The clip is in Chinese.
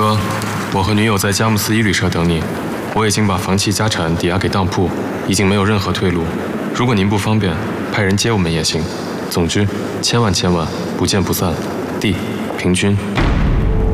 哥，我和女友在佳木斯一旅社等你。我已经把房契、家产抵押给当铺，已经没有任何退路。如果您不方便，派人接我们也行。总之，千万不见不散。弟，平君。